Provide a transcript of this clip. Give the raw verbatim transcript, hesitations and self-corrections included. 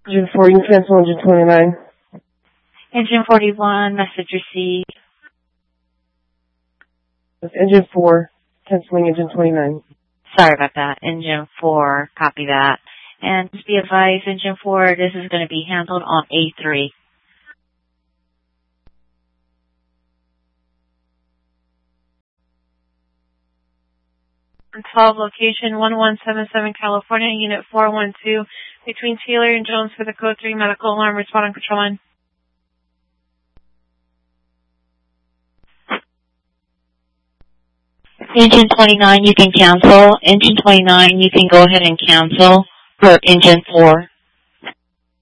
Engine four, you can cancel engine twenty-nine. Engine forty-one, message received. That's engine four, canceling engine twenty-nine. Sorry about that. Engine four, copy that. And just be advised, engine four, this is going to be handled on A three. twelve, location one one seven seven, California, unit four one two, between Taylor and Jones for the code three medical alarm, respond on control line. Engine twenty-nine, you can cancel. Engine twenty-nine, you can go ahead and cancel for engine four.